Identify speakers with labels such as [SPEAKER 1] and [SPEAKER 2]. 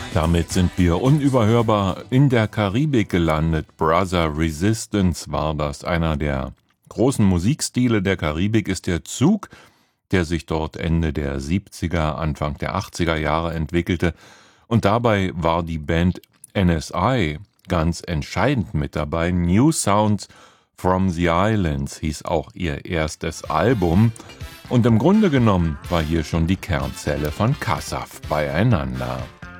[SPEAKER 1] Damit sind wir unüberhörbar in der Karibik gelandet. Brother Resistance war das. Einer der großen Musikstile der Karibik ist der Zouk, der sich dort Ende der 70er, Anfang der 80er Jahre entwickelte. Und dabei war die Band NSI ganz entscheidend mit dabei. New Sounds from the Islands hieß auch ihr erstes Album. Und im Grunde genommen war hier schon die Kernzelle von Kassaf beieinander.